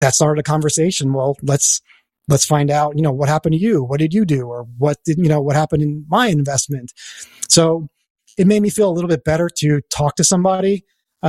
that started a conversation. Well, let's find out, what happened to you? What did you do? Or what happened in my investment? So it made me feel a little bit better to talk to somebody,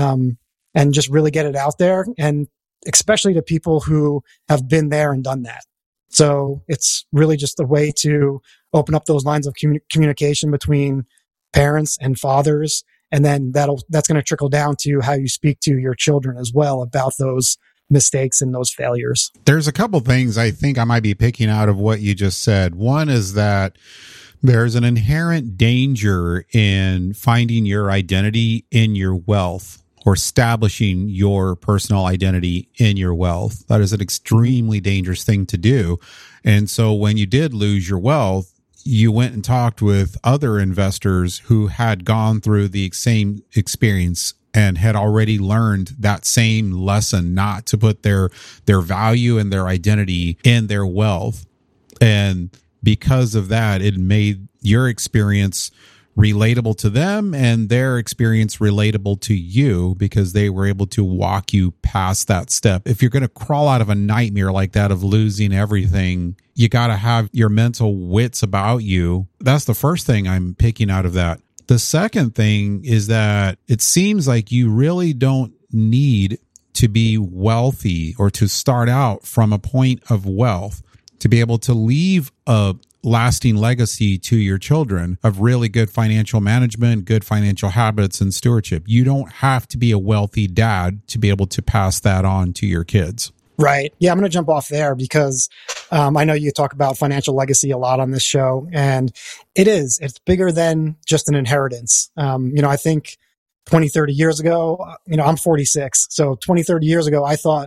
and just really get it out there. And especially to people who have been there and done that. So it's really just a way to open up those lines of communication between parents and fathers. And then that's going to trickle down to how you speak to your children as well about those mistakes and those failures. There's a couple things I think I might be picking out of what you just said. One is that there's an inherent danger in finding your identity in your wealth, or establishing your personal identity in your wealth. That is an extremely dangerous thing to do. And so when you did lose your wealth, you went and talked with other investors who had gone through the same experience and had already learned that same lesson, not to put their value and their identity in their wealth. And because of that, it made your experience relatable to them and their experience relatable to you, because they were able to walk you past that step. If you're going to crawl out of a nightmare like that of losing everything, you got to have your mental wits about you. That's the first thing I'm picking out of that. The second thing is that it seems like you really don't need to be wealthy or to start out from a point of wealth to be able to leave a lasting legacy to your children of really good financial management, good financial habits, and stewardship. You don't have to be a wealthy dad to be able to pass that on to your kids. Right. Yeah, I'm going to jump off there because I know you talk about financial legacy a lot on this show, and it's bigger than just an inheritance. I think 20, 30 years ago, I'm 46. So 20, 30 years ago, I thought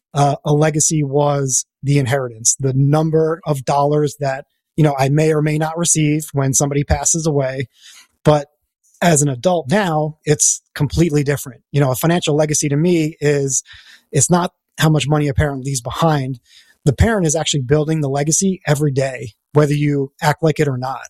a legacy was the inheritance, the number of dollars that I may or may not receive when somebody passes away. But as an adult now, it's completely different. A financial legacy to me it's not how much money a parent leaves behind. The parent is actually building the legacy every day, whether you act like it or not.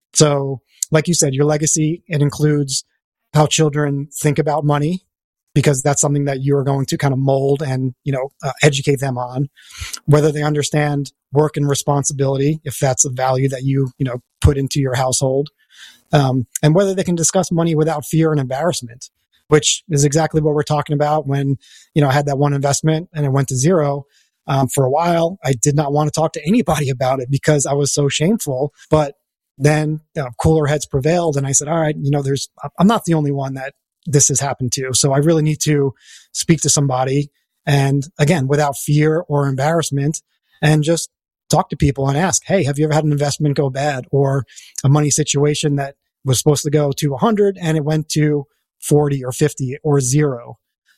So like you said, your legacy, it includes how children think about money, because that's something that you are going to kind of mold and, educate them on, whether they understand work and responsibility, if that's a value that you put into your household, and whether they can discuss money without fear and embarrassment, which is exactly what we're talking about when, I had that one investment and it went to zero. For a while, I did not want to talk to anybody about it because I was so shameful. But then cooler heads prevailed, and I said, all right, I'm not the only one that this has happened to. So I really need to speak to somebody. And again, without fear or embarrassment, and just talk to people and ask, hey, have you ever had an investment go bad, or a money situation that was supposed to go to 100 and it went to 40 or 50 or zero?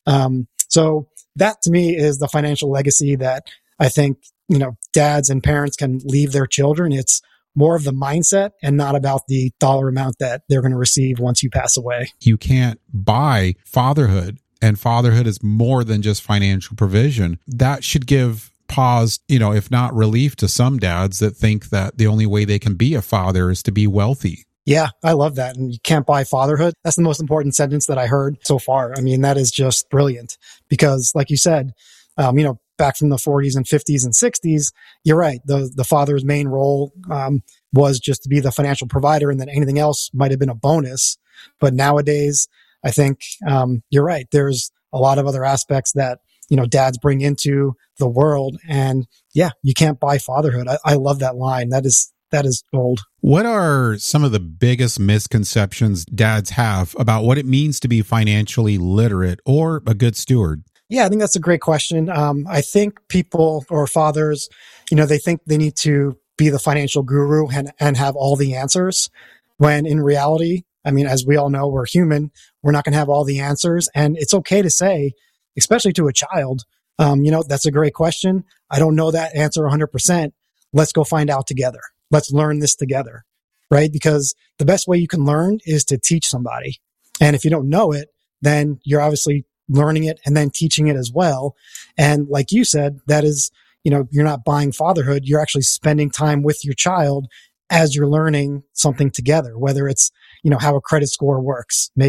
So that to me is the financial legacy that I think, dads and parents can leave their children. It's more of the mindset and not about the dollar amount that they're going to receive once you pass away. You can't buy fatherhood, and fatherhood is more than just financial provision. That should give pause, if not relief, to some dads that think that the only way they can be a father is to be wealthy. Yeah, I love that. And you can't buy fatherhood. That's the most important sentence that I heard so far. I mean, that is just brilliant because like you said, back from the 40s and 50s and 60s, you're right. The father's main role was just to be the financial provider, and then anything else might have been a bonus. But nowadays, I think you're right. There's a lot of other aspects that, dads bring into the world. And yeah, you can't buy fatherhood. I love that line. That is gold. What are some of the biggest misconceptions dads have about what it means to be financially literate or a good steward? Yeah, I think that's a great question. I think people or fathers, they think they need to be the financial guru and have all the answers, when in reality, I mean, as we all know, we're human. We're not going to have all the answers. And it's okay to say, especially to a child, that's a great question. I don't know that answer 100%. Let's go find out together. Let's learn this together, right? Because the best way you can learn is to teach somebody. And if you don't know it, then you're obviously learning it and then teaching it as well. And like you said, that is, you're not buying fatherhood. You're actually spending time with your child as you're learning something together, whether it's, how a credit score works. Maybe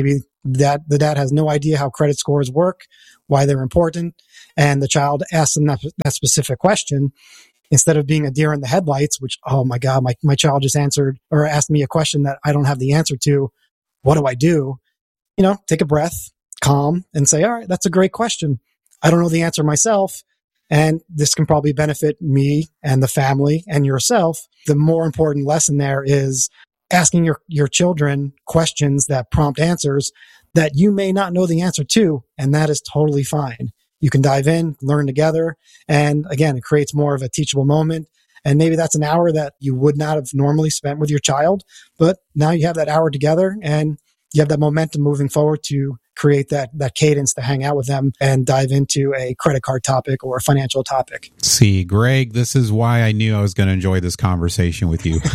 that the dad has no idea how credit scores work, why they're important, and the child asks them that specific question, instead of being a deer in the headlights, which, oh my God, my child just answered or asked me a question that I don't have the answer to. What do I do? Take a breath, calm, and say, all right, that's a great question. I don't know the answer myself. And this can probably benefit me and the family and yourself. The more important lesson there is asking your children questions that prompt answers that you may not know the answer to. And that is totally fine. You can dive in, learn together. And again, it creates more of a teachable moment. And maybe that's an hour that you would not have normally spent with your child. But now you have that hour together and you have that momentum moving forward to create that cadence to hang out with them and dive into a credit card topic or a financial topic. See, Greg, this is why I knew I was going to enjoy this conversation with you.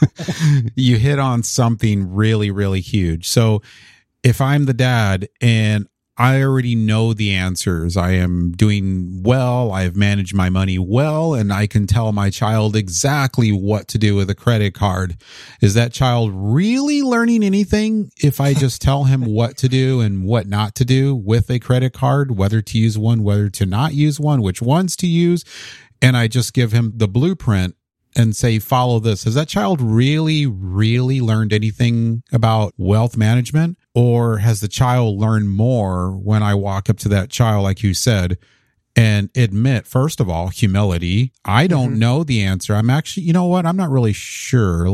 You hit on something really, really huge. So if I'm the dad and I already know the answers, I am doing well, I've managed my money well, and I can tell my child exactly what to do with a credit card. Is that child really learning anything if I just tell him what to do and what not to do with a credit card, whether to use one, whether to not use one, which ones to use, and I just give him the blueprint and say, follow this? Has that child really, really learned anything about wealth management? Or has the child learned more when I walk up to that child, like you said, and admit, first of all, humility. I don't know the answer. I'm actually, you know what? I'm not really sure.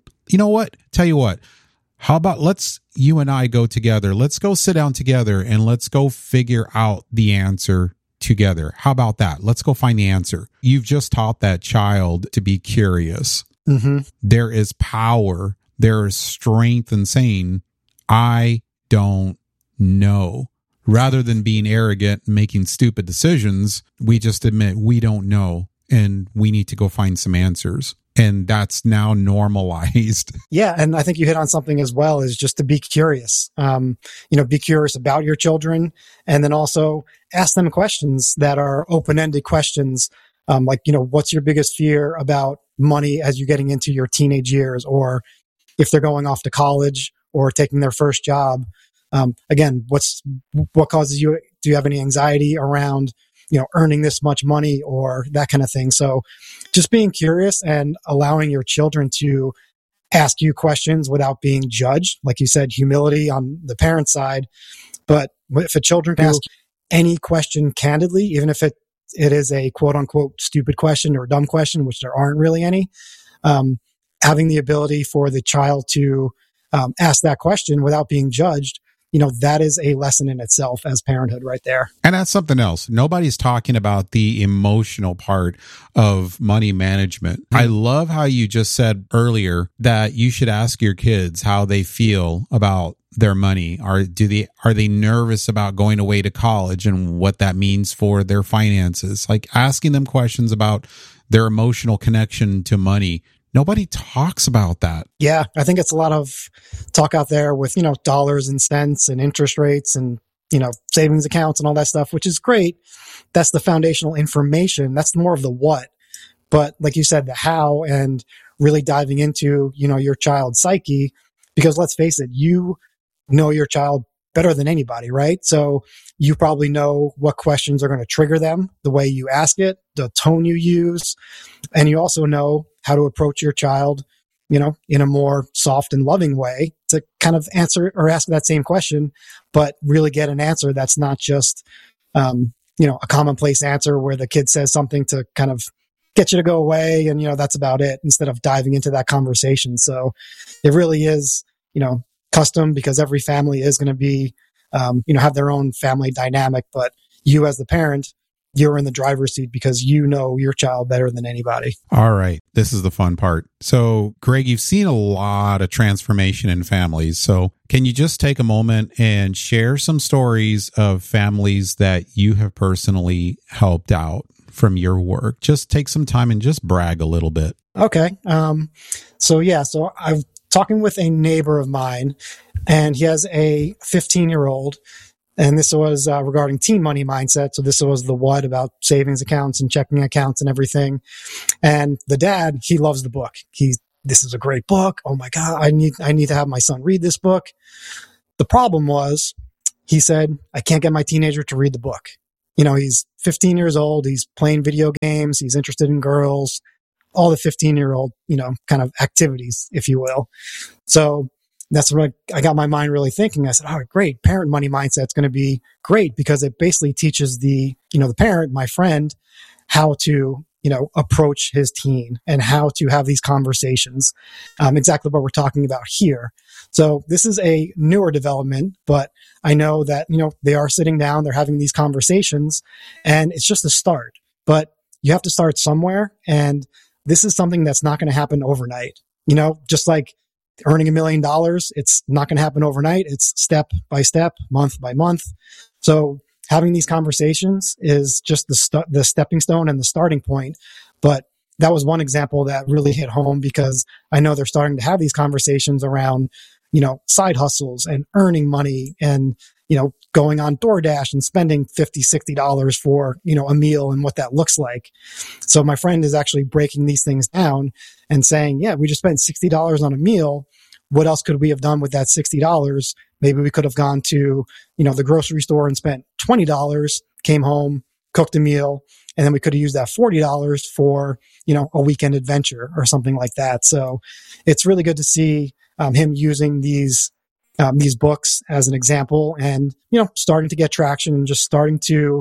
Tell you what, how about you and I go together. Let's go sit down together and let's go figure out the answer together. How about that? Let's go find the answer. You've just taught that child to be curious. There is power. There is strength in saying, I don't know. Rather than being arrogant and making stupid decisions, we just admit we don't know and we need to go find some answers. And that's now normalized. Yeah. And I think you hit on something as well, is just to be curious. Be curious about your children, and then also ask them questions that are open-ended questions. What's your biggest fear about money as you're getting into your teenage years, or if they're going off to college or taking their first job? Again, what causes you? Do you have any anxiety around, earning this much money or that kind of thing? So just being curious and allowing your children to ask you questions without being judged. Like you said, humility on the parent side. But if a children can ask any question candidly, even if it is a quote unquote stupid question or dumb question, which there aren't really any, having the ability for the child to ask that question without being judged, that is a lesson in itself as parenthood right there. And that's something else. Nobody's talking about the emotional part of money management. I love how you just said earlier that you should ask your kids how they feel about their money. Are they nervous about going away to college and what that means for their finances? Like asking them questions about their emotional connection to money. Nobody talks about that. Yeah, I think it's a lot of talk out there with, dollars and cents and interest rates and, savings accounts and all that stuff, which is great. That's the foundational information. That's more of the what. But like you said, the how, and really diving into, your child's psyche, because let's face it, you know your child better than anybody, right? So you probably know what questions are going to trigger them, the way you ask it, the tone you use, and you also know how to approach your child, in a more soft and loving way to kind of answer or ask that same question, but really get an answer that's not just, a commonplace answer where the kid says something to kind of get you to go away and, that's about it, instead of diving into that conversation. So it really is, custom, because every family is going to be, have their own family dynamic, but you as the parent, you're in the driver's seat because you know your child better than anybody. All right. This is the fun part. So, Greg, you've seen a lot of transformation in families. So can you just take a moment and share some stories of families that you have personally helped out from your work? Just take some time and just brag a little bit. Okay. So I'm talking with a neighbor of mine, and he has a 15-year-old. And this was regarding teen money mindset. So this was the what about savings accounts and checking accounts and everything. And the dad, he loves the book. This is a great book. Oh my God, I need to have my son read this book. The problem was, he said, I can't get my teenager to read the book. He's 15 years old. He's playing video games. He's interested in girls, all the 15-year-old, kind of activities, if you will. So that's what I got my mind really thinking. I said, oh, great. Parent money mindset is going to be great because it basically teaches the parent, my friend, how to, approach his teen and how to have these conversations. Exactly what we're talking about here. So this is a newer development, but I know that, they are sitting down, they're having these conversations, and it's just a start. But you have to start somewhere. And this is something that's not going to happen overnight. Just like earning $1 million, it's not going to happen overnight. It's step by step, month by month. So having these conversations is just the stepping stone and the starting point. But that was one example that really hit home because I know they're starting to have these conversations around, side hustles and earning money and, going on DoorDash and spending $50, $60 for, a meal and what that looks like. So my friend is actually breaking these things down and saying, yeah, we just spent $60 on a meal. What else could we have done with that $60? Maybe we could have gone to, the grocery store and spent $20, came home, cooked a meal, and then we could have used that $40 for, a weekend adventure or something like that. So it's really good to see him using these books as an example and, starting to get traction and just starting to,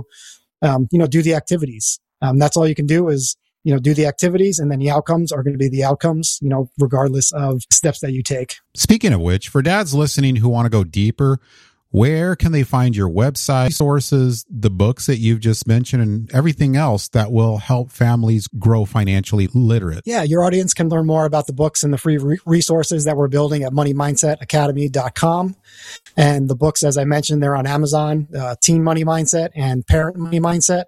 do the activities. That's all you can do is, do the activities, and then the outcomes are going to be the outcomes, regardless of steps that you take. Speaking of which, for dads listening who want to go deeper, where can they find your website, sources, the books that you've just mentioned, and everything else that will help families grow financially literate? Yeah, your audience can learn more about the books and the free resources that we're building at moneymindsetacademy.com. And the books, as I mentioned, they're on Amazon, Teen Money Mindset and Parent Money Mindset.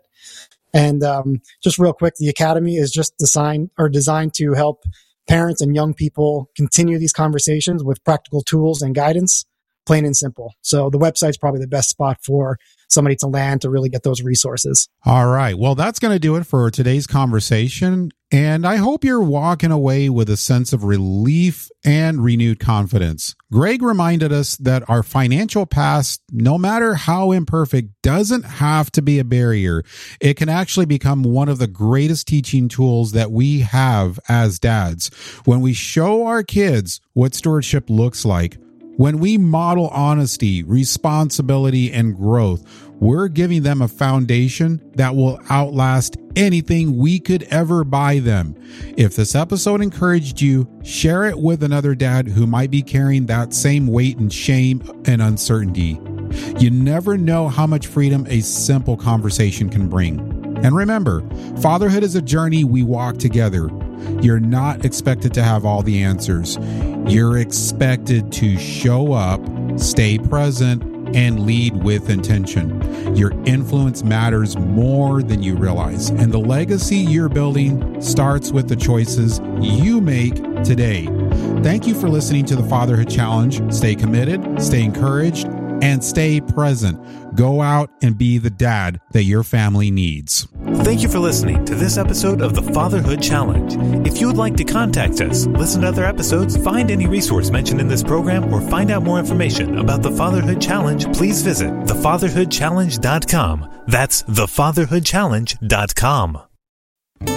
And just real quick, the Academy is just designed to help parents and young people continue these conversations with practical tools and guidance, plain and simple. So the website's probably the best spot for somebody to land to really get those resources. All right. Well, that's going to do it for today's conversation. And I hope you're walking away with a sense of relief and renewed confidence. Greg reminded us that our financial past, no matter how imperfect, doesn't have to be a barrier. It can actually become one of the greatest teaching tools that we have as dads. When we show our kids what stewardship looks like, when we model honesty, responsibility, and growth, we're giving them a foundation that will outlast anything we could ever buy them. If this episode encouraged you, share it with another dad who might be carrying that same weight and shame and uncertainty. You never know how much freedom a simple conversation can bring. And remember, fatherhood is a journey we walk together. You're not expected to have all the answers. You're expected to show up, stay present, and lead with intention. Your influence matters more than you realize, and the legacy you're building starts with the choices you make today. Thank you for listening to the Fatherhood Challenge. Stay committed, stay encouraged, and stay present. Go out and be the dad that your family needs. Thank you for listening to this episode of the Fatherhood Challenge. If you would like to contact us, listen to other episodes, find any resource mentioned in this program, or find out more information about the Fatherhood Challenge, please visit thefatherhoodchallenge.com. That's thefatherhoodchallenge.com.